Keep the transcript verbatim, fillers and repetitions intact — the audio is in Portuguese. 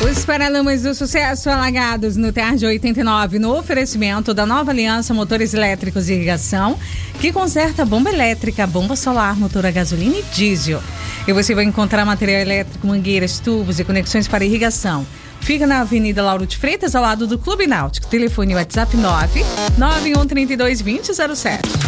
Os Paralamas do Sucesso alagados no Tarde oitenta e nove, no oferecimento da Nova Aliança Motores Elétricos e Irrigação, que conserta bomba elétrica, bomba solar, motor a gasolina e diesel. E você vai encontrar material elétrico, mangueiras, tubos e conexões para irrigação. Fica na Avenida Lauro de Freitas, ao lado do Clube Náutico. Telefone WhatsApp nove nove um três dois dois zero zero sete.